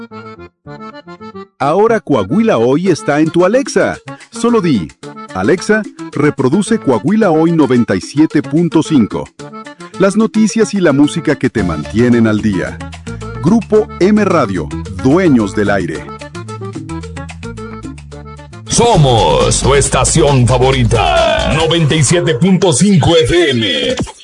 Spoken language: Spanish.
Ahora Coahuila Hoy está en tu Alexa. Solo di, Alexa, reproduce Coahuila Hoy 97.5. Las noticias y la música que te mantienen al día. Grupo M Radio, dueños del aire. Somos tu estación favorita, 97.5 FM.